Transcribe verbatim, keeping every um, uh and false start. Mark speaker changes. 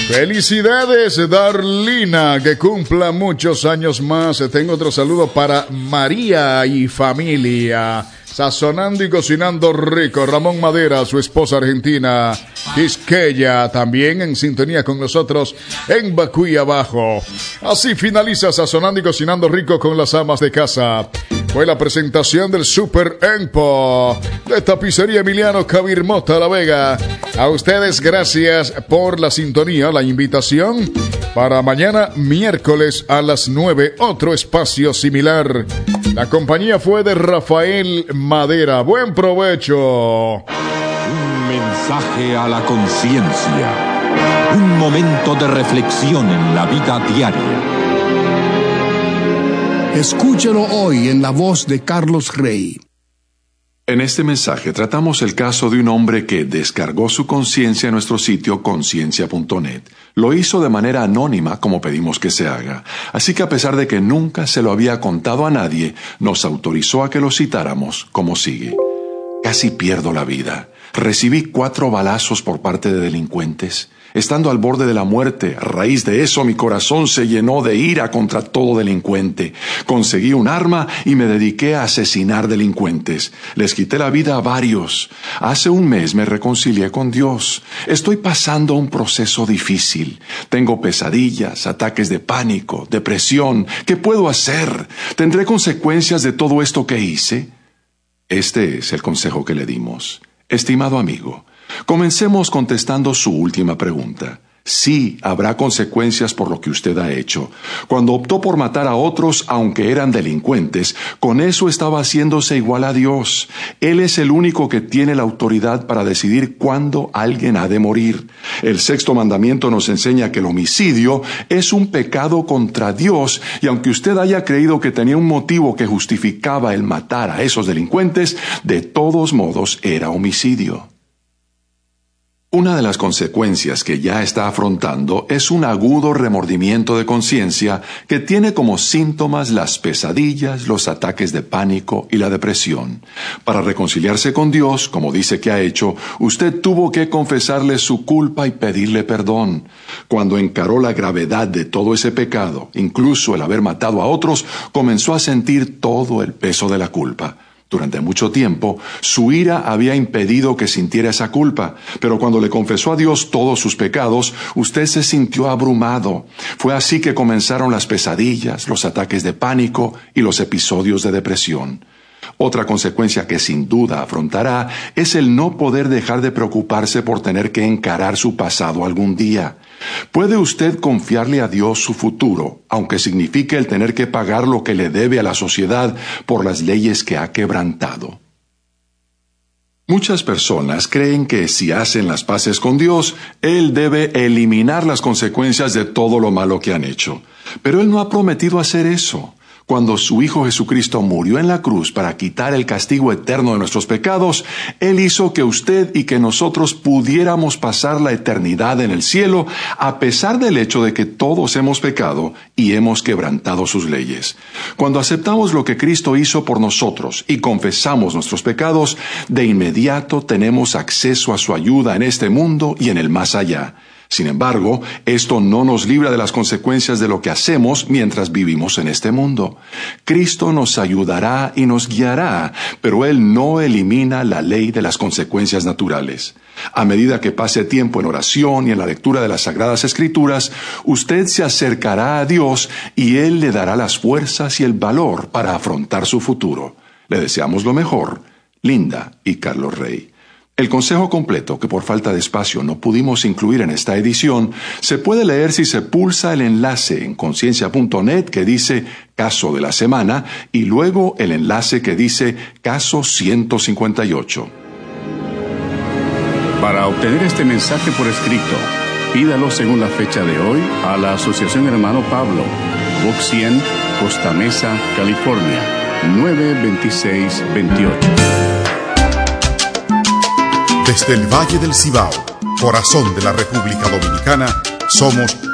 Speaker 1: Felicidades, Darlina, que cumpla muchos años más. Tengo otro saludo para María y familia. Sazonando y cocinando rico. Ramón Madera, su esposa argentina, Quisqueya, también en sintonía con nosotros en Bacuy Abajo. Así finaliza Sazonando y cocinando rico con las amas de casa. Fue la presentación del Super Empo de Tapicería Emiliano Cabir Mota La Vega. A ustedes gracias por la sintonía, la invitación para mañana miércoles a las nueve, otro espacio similar. La compañía fue de Rafael Madera. Buen provecho.
Speaker 2: Un mensaje a la conciencia. Un momento de reflexión en la vida diaria.
Speaker 3: Escúchelo hoy en la voz de Carlos Rey.
Speaker 4: En este mensaje tratamos el caso de un hombre que descargó su conciencia en nuestro sitio conciencia punto net. Lo hizo de manera anónima, como pedimos que se haga. Así que a pesar de que nunca se lo había contado a nadie, nos autorizó a que lo citáramos como sigue. Casi pierdo la vida. Recibí cuatro balazos por parte de delincuentes. Estando al borde de la muerte, a raíz de eso mi corazón se llenó de ira contra todo delincuente. Conseguí un arma y me dediqué a asesinar delincuentes. Les quité la vida a varios. Hace un mes me reconcilié con Dios. Estoy pasando un proceso difícil. Tengo pesadillas, ataques de pánico, depresión. ¿Qué puedo hacer? ¿Tendré consecuencias de todo esto que hice? Este es el consejo que le dimos. Estimado amigo, comencemos contestando su última pregunta. Sí, habrá consecuencias por lo que usted ha hecho. Cuando optó por matar a otros, aunque eran delincuentes, con eso estaba haciéndose igual a Dios. Él es el único que tiene la autoridad para decidir cuándo alguien ha de morir. El sexto mandamiento nos enseña que el homicidio es un pecado contra Dios, y aunque usted haya creído que tenía un motivo que justificaba el matar a esos delincuentes, de todos modos era homicidio. Una de las consecuencias que ya está afrontando es un agudo remordimiento de conciencia que tiene como síntomas las pesadillas, los ataques de pánico y la depresión. Para reconciliarse con Dios, como dice que ha hecho, usted tuvo que confesarle su culpa y pedirle perdón. Cuando encaró la gravedad de todo ese pecado, incluso el haber matado a otros, comenzó a sentir todo el peso de la culpa. Durante mucho tiempo, su ira había impedido que sintiera esa culpa, pero cuando le confesó a Dios todos sus pecados, usted se sintió abrumado. Fue así que comenzaron las pesadillas, los ataques de pánico y los episodios de depresión. Otra consecuencia que sin duda afrontará es el no poder dejar de preocuparse por tener que encarar su pasado algún día. ¿Puede usted confiarle a Dios su futuro, aunque signifique el tener que pagar lo que le debe a la sociedad por las leyes que ha quebrantado? Muchas personas creen que si hacen las paces con Dios, Él debe eliminar las consecuencias de todo lo malo que han hecho. Pero Él no ha prometido hacer eso. Cuando su Hijo Jesucristo murió en la cruz para quitar el castigo eterno de nuestros pecados, Él hizo que usted y que nosotros pudiéramos pasar la eternidad en el cielo, a pesar del hecho de que todos hemos pecado y hemos quebrantado sus leyes. Cuando aceptamos lo que Cristo hizo por nosotros y confesamos nuestros pecados, de inmediato tenemos acceso a su ayuda en este mundo y en el más allá. Sin embargo, esto no nos libra de las consecuencias de lo que hacemos mientras vivimos en este mundo. Cristo nos ayudará y nos guiará, pero Él no elimina la ley de las consecuencias naturales. A medida que pase tiempo en oración y en la lectura de las Sagradas Escrituras, usted se acercará a Dios y Él le dará las fuerzas y el valor para afrontar su futuro. Le deseamos lo mejor. Linda y Carlos Rey. El consejo completo, que por falta de espacio no pudimos incluir en esta edición, se puede leer si se pulsa el enlace en conciencia punto net que dice Caso de la Semana y luego el enlace que dice Caso ciento cincuenta y ocho.
Speaker 5: Para obtener este mensaje por escrito, pídalo según la fecha de hoy a la Asociación Hermano Pablo, Box cien, Costa Mesa, California, nueve veintiséis veintiocho.
Speaker 6: Desde el Valle del Cibao, corazón de la República Dominicana, somos